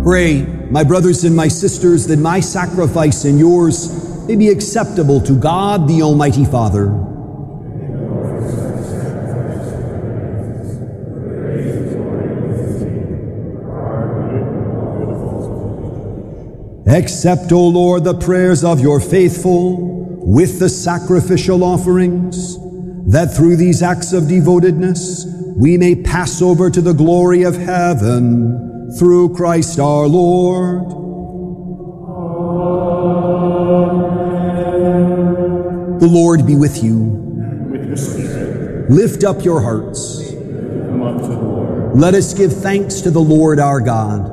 Pray, my brothers and my sisters, that my sacrifice and yours may be acceptable to God, the Almighty Father. Accept, O Lord, the prayers of your faithful with the sacrificial offerings, that through these acts of devotedness we may pass over to the glory of heaven, through Christ our Lord. Amen. The Lord be with you. And with your spirit. Lift up your hearts. Come up to the Lord. Let us give thanks to the Lord our God.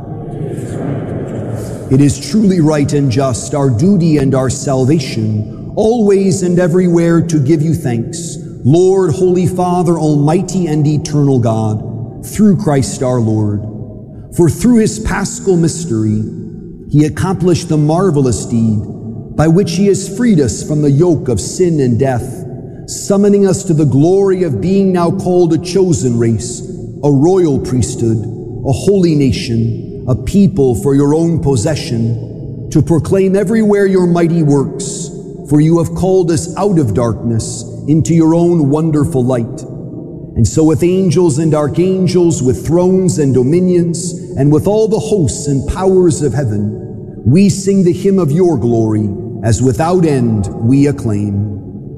It is truly right and just, our duty and our salvation, always and everywhere to give you thanks, Lord, Holy Father, Almighty and eternal God, through Christ our Lord. For through his paschal mystery, he accomplished the marvelous deed by which he has freed us from the yoke of sin and death, summoning us to the glory of being now called a chosen race, a royal priesthood, a holy nation, a people for your own possession, to proclaim everywhere your mighty works, for you have called us out of darkness into your own wonderful light. And so with angels and archangels, with thrones and dominions, and with all the hosts and powers of heaven, we sing the hymn of your glory, as without end we acclaim.